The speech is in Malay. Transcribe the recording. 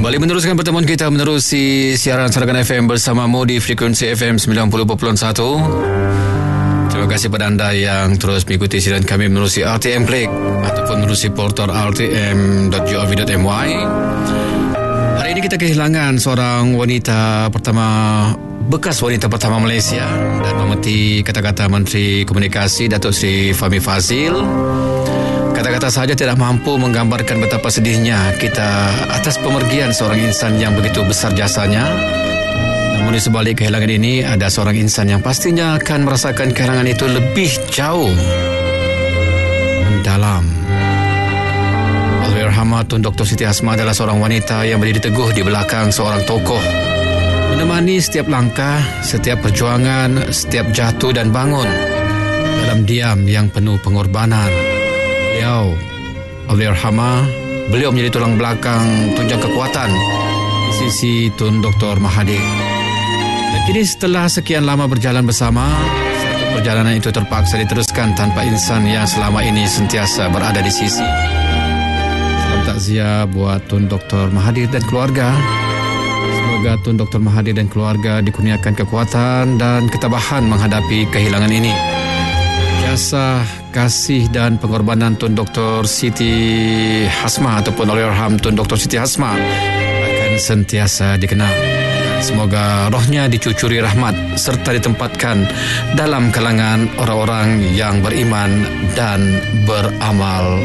Kembali meneruskan pertemuan kita menerusi siaran Sarakan FM bersamamu di frekuensi FM 90.1. Terima kasih kepada anda yang terus mengikuti siaran kami menerusi RTM Click ataupun menerusi portal rtm.gov.my. Hari ini kita kehilangan seorang wanita pertama, bekas wanita pertama Malaysia dan memetik kata-kata Menteri Komunikasi Datuk Seri Fahmi Fadzil. Kata-kata sahaja tidak mampu menggambarkan betapa sedihnya kita atas pemergian seorang insan yang begitu besar jasanya. Namun di sebalik kehilangan ini, ada seorang insan yang pastinya akan merasakan kehilangan itu lebih jauh mendalam. Allahyarhamah Tun Dr. Siti Hasmah adalah seorang wanita yang berdiri teguh di belakang seorang tokoh, menemani setiap langkah, setiap perjuangan, setiap jatuh dan bangun dalam diam yang penuh pengorbanan. Allahyarhamah, beliau menjadi tulang belakang tunjang kekuatan di sisi Tun Dr. Mahathir. Dan kini setelah sekian lama berjalan bersama, satu perjalanan itu terpaksa diteruskan tanpa insan yang selama ini sentiasa berada di sisi. Salam takziah buat Tun Dr. Mahathir dan keluarga. Semoga Tun Dr. Mahathir dan keluarga dikurniakan kekuatan dan ketabahan menghadapi kehilangan ini. Jasa, kasih dan pengorbanan Tun Dr. Siti Hasmah ataupun Allahyarham Tun Dr. Siti Hasmah akan sentiasa dikenal. Semoga rohnya dicucuri rahmat serta ditempatkan dalam kalangan orang-orang yang beriman dan beramal